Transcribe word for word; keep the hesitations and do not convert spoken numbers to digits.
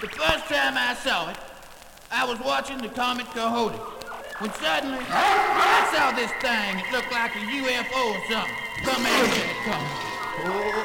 The first time I saw it, I was watching the Comet Coyote, when suddenly I saw this thing. It looked like a U F O or something. Come at me, come. Oh,